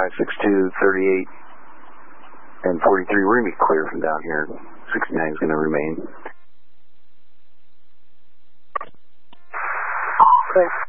62, 38, and 43. We're going to be clear from down here. 69 is going to remain. Thanks.